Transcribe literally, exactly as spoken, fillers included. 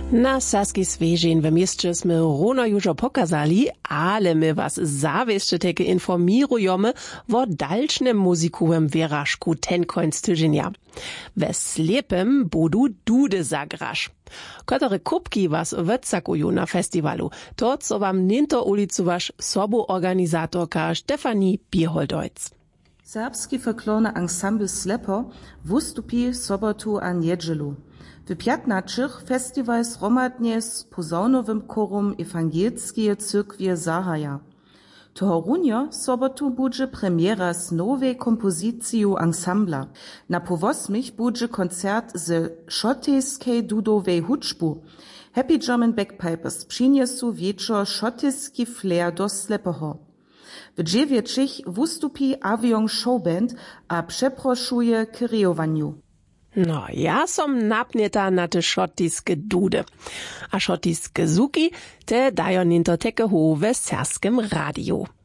Na Saski Svežin w mieście sme runo już pokazali, ale my was zawieście takie informirujemy o dalszym muzykowym wyrażku ten końc tydzienia. We slepym budu dudy zagrasz. Które kubki was wycakują na festiwalu, to co wam ninto ulicowasz sobu organizatorka Stefanie Bierholdojc. Serbski folklorny ensemble Slepo wustupi sobotu a niedzielu. W piętnaczych festiwal zhromadnie z posaunowym korum Ewangelskie Cyrkwie zahaja. Tohorunio sobotu budże premiera z nowej kompozycją ensembla. Na powosmich budże koncert z szotejskiej dudowej huczbu. Happy German Bagpipers przyniesu wieczor szotejski flair do Slepoho. W dziewięciach wustupi Avion Showband a przeproszuje k rejowaniu. No, ja som napnieta na te šotiske dude. A šotiske zuki te dajo ninto teke ho w serskim radiu.